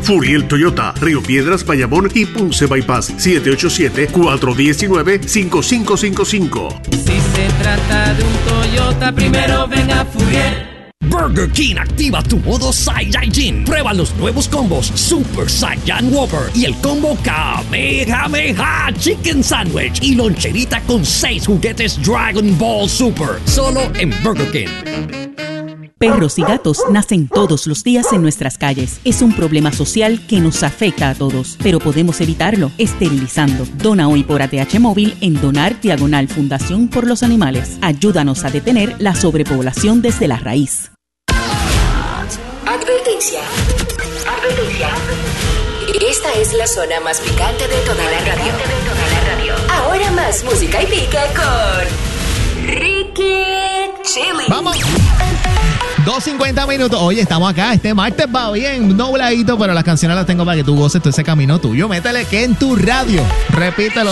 Furiel Toyota, Río Piedras, Bayamón y Ponce Bypass. 787-419-5555. Si se trata de un Toyota, primero ven a Furiel. Burger King activa tu modo Saiyajin. Prueba los nuevos combos Super Saiyan Whopper y el combo Kamehameha Chicken Sandwich y loncherita con 6 juguetes Dragon Ball Super. Solo en Burger King. Perros y gatos nacen todos los días en nuestras calles. Es un problema social que nos afecta a todos, pero podemos evitarlo esterilizando. Dona hoy por ATH Móvil en Donar Fundación por los Animales. Ayúdanos a detener la sobrepoblación desde la raíz. Advertencia. Esta es la zona más picante de toda la radio. Ahora más música y pique con Ricky Chili. ¡Vamos! 2:50 minutos. Oye, estamos acá. Este martes va bien, nubladito, pero las canciones las tengo para que tú goces todo ese camino tuyo. Métele que en tu radio. Repítelo.